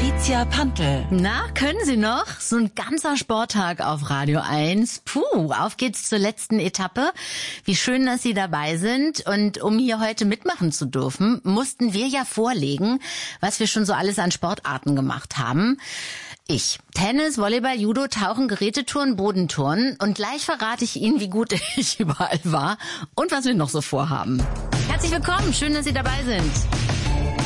Patricia Pantel. Na, können Sie noch? So ein ganzer Sporttag auf Radio 1. Puh, auf geht's zur letzten Etappe. Wie schön, dass Sie dabei sind. Und um hier heute mitmachen zu dürfen, mussten wir ja vorlegen, was wir schon so alles an Sportarten gemacht haben. Ich. Tennis, Volleyball, Judo, Tauchen, Geräteturnen, Bodenturnen. Und gleich verrate ich Ihnen, wie gut ich überall war und was wir noch so vorhaben. Herzlich willkommen, schön, dass Sie dabei sind.